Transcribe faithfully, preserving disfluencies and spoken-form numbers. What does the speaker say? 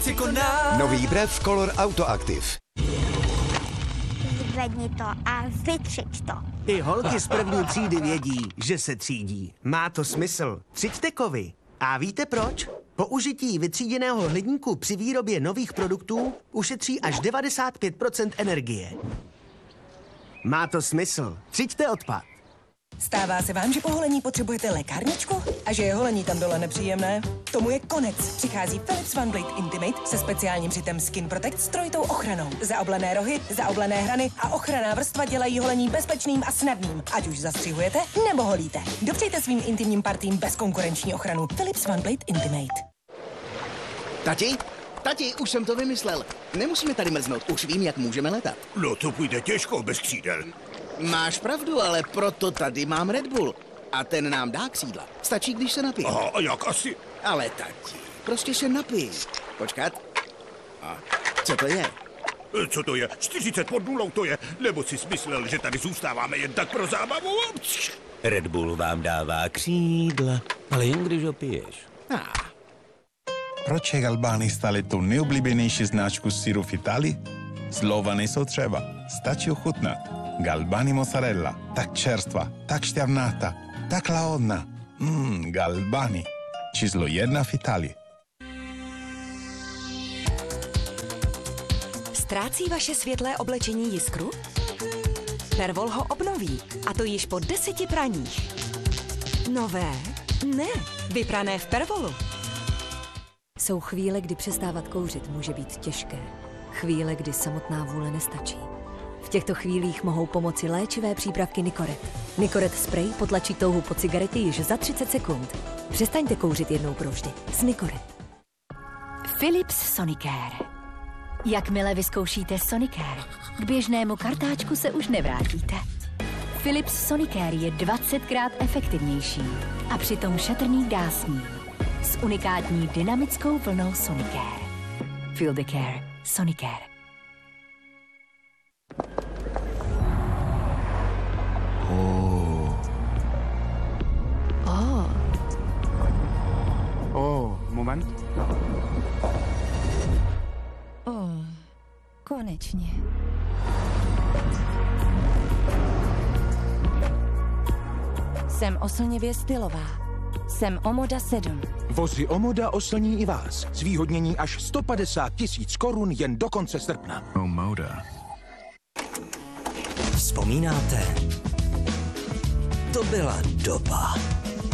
Nový brev Color Auto Active. Zvedni to a vytřič to. I holky z první třídy vědí, že se třídí. Má to smysl. Třiďte kovy. A víte proč? Použití vytříděného hliníku při výrobě nových produktů ušetří až devadesát pět procent energie. Má to smysl. Třiďte odpad. Stává se vám, že po holení potřebujete lékárničku? A že je holení tam dole nepříjemné? Tomu je konec. Přichází Philips One Blade Intimate se speciálním přitem Skin Protect s trojitou ochranou. Zaoblené rohy, zaoblené hrany a ochranná vrstva dělají holení bezpečným a snadným. Ať už zastřihujete nebo holíte. Dopřejte svým intimním partím bezkonkurenční ochranu. Philips One Blade Intimate. Tati? Tati, už jsem to vymyslel. Nemusíme tady mrznout, už vím, jak můžeme letat. No to půjde těžko bez křídel. Máš pravdu, ale proto tady mám Red Bull. A ten nám dá křídla. Stačí, když se napijeme. Aha, a jak asi? Ale tati, prostě se napij. Počkat. A co to je? Co to je? čtyřicet pod nulou to je? Nebo jsi myslel, že tady zůstáváme jen tak pro zábavu? Red Bull vám dává křídla, ale jen když ho piješ. Ah. Proč je Galbani stále tou nejoblíbenější značku syru v Itálii? Slova nejsou třeba, stačí ochutnat. Galbani mozzarella, tak čerstva, tak šťavnatá, tak lahodná. Mmm, Galbani. Číslo jedna v Itálii. Ztrácí vaše světlé oblečení jiskru? Pervol ho obnoví, a to již po deseti praních. Nové? Ne, vyprané v Pervolu. Jsou chvíle, kdy přestávat kouřit může být těžké. Chvíle, kdy samotná vůle nestačí. V těchto chvílích mohou pomoci léčivé přípravky Nicoret. Nicoret spray potlačí touhu po cigarety již za třicet sekund. Přestaňte kouřit jednou provždy s Nicoret. Philips Sonicare. Jakmile vyzkoušíte Sonicare, k běžnému kartáčku se už nevrátíte. Philips Sonicare je dvacetkrát efektivnější a přitom šetrný dásný. S unikátní dynamickou vlnou Sonicare. Feel the care. Sonicare. Oh. Oh. Oh, moment. Oh, konečně. Jsem oslnivě stylová. Jsem Omoda sedm. Vozy Omoda oslní i vás. Zvýhodnění až sto padesát tisíc korun jen do konce srpna. Omoda. Vzpomínáte? To byla doba.